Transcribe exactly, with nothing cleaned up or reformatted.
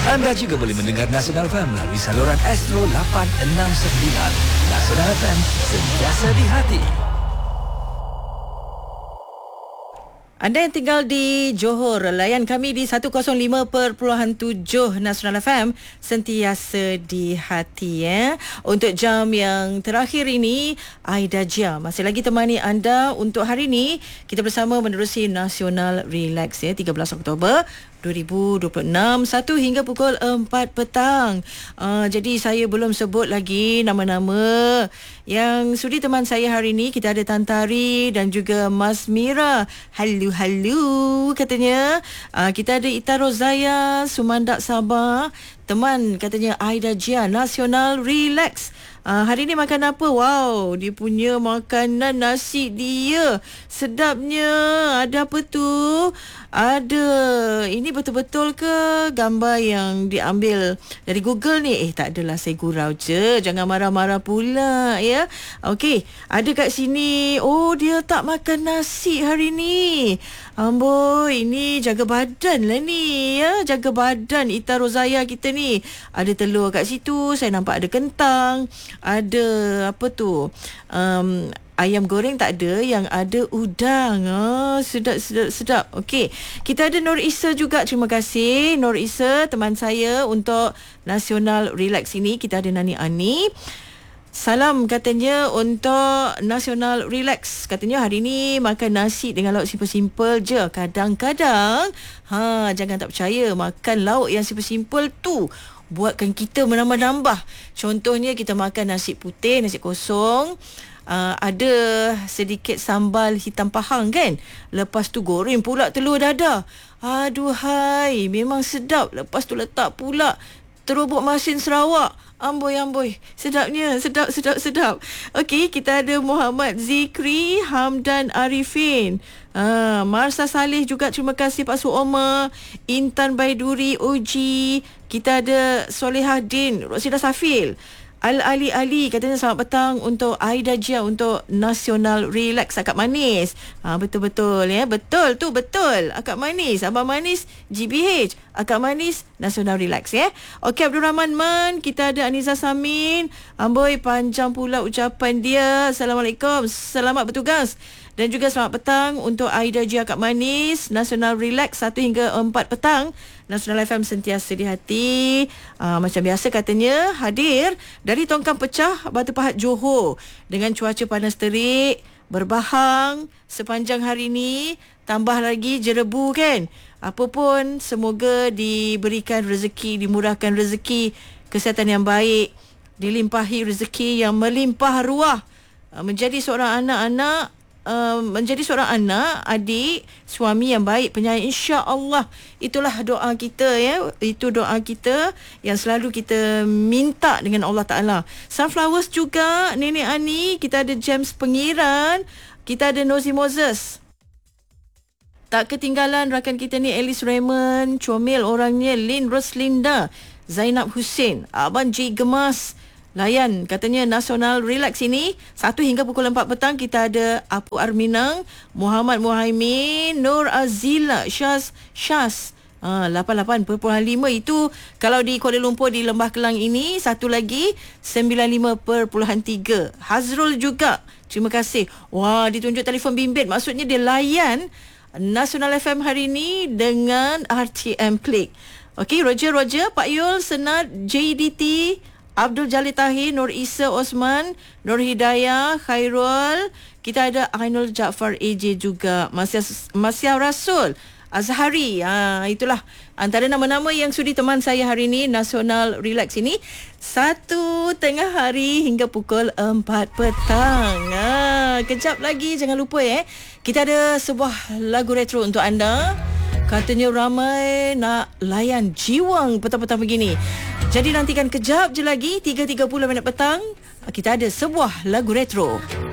Anda juga boleh mendengar Nasional F M melalui saluran Astro lapan enam sembilan. Nasional F M, sentiasa di hati. Anda yang tinggal di Johor, layan kami di seratus lima perpuluhan tujuh Nasional F M, sentiasa di hati. Ya. Untuk jam yang terakhir ini, Aida Jia masih lagi temani anda untuk hari ini. Kita bersama menerusi Nasional Relax ya, tiga belas Oktober dua ribu dua puluh enam, satu hingga pukul empat petang. Uh, jadi saya belum sebut lagi nama-nama yang sudi teman saya hari ini. Kita ada Tantari dan juga Mas Mira. Halo, halo katanya. Uh, kita ada Ita Rozaya, Sumandak Sabah. Teman katanya Aida Jia, Nasional Relax. Uh, hari ni makan apa? Wow, dia punya makanan nasi dia. Sedapnya. Ada apa tu? Ada. Ini betul-betul ke gambar yang diambil dari Google ni? Eh, tak adalah, saya gurau je. Jangan marah-marah pula ya. Okey, ada kat sini. Oh, dia tak makan nasi hari ni. Amboi, ini jaga badan lah ni ya. Jaga badan Ita Rozaya kita ni. Ada telur kat situ. Saya nampak ada kentang. Ada apa tu? Um, ayam goreng tak ada, yang ada udang. Ah, sedap, sedap, sedap. Okey, kita ada Nur Isa juga. Terima kasih Nur Isa, teman saya untuk Nasional Relax ini. Kita ada Nani Ani. Salam katanya untuk Nasional Relax. Katanya hari ni makan nasi dengan lauk simple-simple je. Kadang-kadang, ha, jangan tak percaya, makan lauk yang simple-simple tu buatkan kita menambah-nambah. Contohnya kita makan nasi putih, nasi kosong. Uh, ada sedikit sambal hitam pahang kan. Lepas tu goreng pula telur dadah. Aduhai, memang sedap. Lepas tu letak pula terubuk masin Sarawak. Amboi, amboi. Sedapnya. Sedap, sedap, sedap. Okey, kita ada Muhammad Zikri, Hamdan Arifin. Ah, Marsa Saleh juga, terima kasih Pak Su Omar. Intan Baiduri, Oji. Kita ada Solehah Din, Rosida Safil. Al-Ali Ali katanya selamat petang untuk Aida Jia untuk Nasional Relax. Akak Manis. Ha, betul-betul ya. Betul tu, betul. Akak Manis, Abang Manis G B H. Akak Manis Nasional Relax ya. Okey, Abdul Rahman Man. Kita ada Aniza Samin. Amboi, panjang pula ucapan dia. Assalamualaikum. Selamat bertugas. Dan juga selamat petang untuk Aida Jia, Akak Manis Nasional Relax satu hingga empat petang. Nasional F M sentiasa di hati. uh, Macam biasa katanya hadir dari Tongkang Pecah, Batu Pahat, Johor. Dengan cuaca panas terik, berbahang sepanjang hari ini. Tambah lagi jerebu kan. Apa pun, semoga diberikan rezeki, dimurahkan rezeki, kesihatan yang baik, dilimpahi rezeki yang melimpah ruah. uh, Menjadi seorang anak-anak, Uh, menjadi seorang anak, adik, suami yang baik, penyayang, insya-Allah. Itulah doa kita ya. Itu doa kita yang selalu kita minta dengan Allah Taala. Sunflowers juga, Nenek Ani. Kita ada James Pengiran. Kita ada Nozi Moses. Tak ketinggalan rakan kita ni Alice Raymond, comel orangnya, Lin Roslinda, Zainab Hussein, Abang J Gemas. Layan katanya Nasional Relax ini satu hingga pukul empat petang. Kita ada Apu Arminang, Muhammad Muhaimin, Nur Azila, Syaz Syaz. Ha, lapan puluh lapan perpuluhan lima itu kalau di Kuala Lumpur, di Lembah Kelang ini. Satu lagi sembilan puluh lima perpuluhan tiga. Hazrul juga, terima kasih. Wah, ditunjuk telefon bimbit. Maksudnya dia layan Nasional F M hari ini dengan R T M Klik. Okey, Roger Roger, Pak Yul, Senat, J D T, Abdul Jalil Tahir, Nur Isa Osman, Nur Hidayah, Khairul. Kita ada Ainul Jaafar A J juga. Masya, Masya Rasul Azhari. Ha, itulah antara nama-nama yang sudi teman saya hari ini Nasional Relax ini. Satu tengah hari hingga pukul empat petang. Ha, kejap lagi jangan lupa ya. Kita ada sebuah lagu retro untuk anda. Katanya ramai nak layan jiwang petang-petang begini. Jadi nantikan kejap je lagi, tiga tiga puluh minit petang, kita ada sebuah lagu retro.